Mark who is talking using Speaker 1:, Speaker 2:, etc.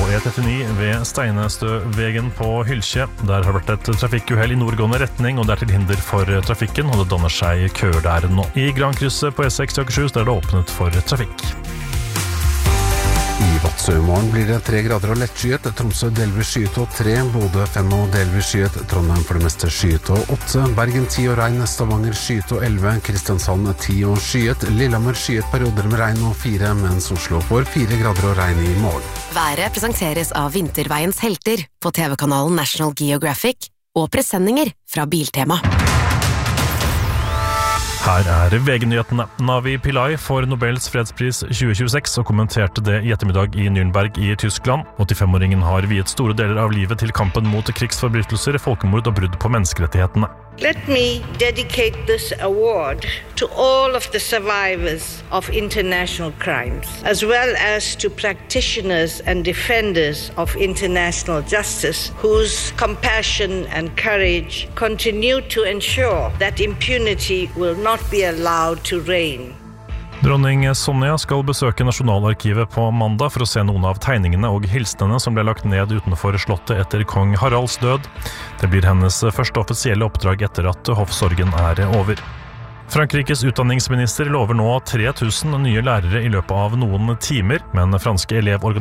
Speaker 1: E39 ved Steinestøvegen på Hylkje. Der har vært et trafikkuhell i nordgående retning, og det er til hinder for trafikken, og det danner seg køer der nå. I Grankrysset på E6 i Akershus der er det åpnet for trafikk.
Speaker 2: I Vadsø i morgen blir det 3 grader og lettskyet, Tromsø delvis skyet og 3, Bodø 5 og delvis skyet, Trondheim for det meste skyet og 8, Bergen 10 og regn, Stavanger skyet og 11, Kristiansand 10 og skyet, Lillehammer skyet perioder med regn og 4, mens Oslo får 4 grader og regn i morgen.
Speaker 3: Været presenteres av Vinterveiens helter på TV-kanalen National Geographic og presenninger fra Biltema.
Speaker 1: Her er VG-nyhetene. Navi Pillay får Nobels fredspris 2026 og kommenterte det i ettermiddag i Nürnberg i Tyskland. 85-åringen har viet store deler av livet til kampen mot krigsforbrytelser, folkemord og brudd på menneskerettighetene.
Speaker 4: Let me dedicate this award to all of the survivors of international crimes, as well as to practitioners and defenders of international justice, whose compassion and courage continue to ensure that impunity will not be allowed to reign.
Speaker 1: Dronning Sonja skal besøke Nasjonalarkivet på mandag for å se noen av tegningene og hilsenene som ble lagt ned utenfor slottet etter kong Haralds død. Det blir hennes første offisielle oppdrag etter at hoffsorgen er over. Frankrikes utdanningsminister lover nå 3000 nye lærere i løpet av noen timer, men franske elevorganisasjoner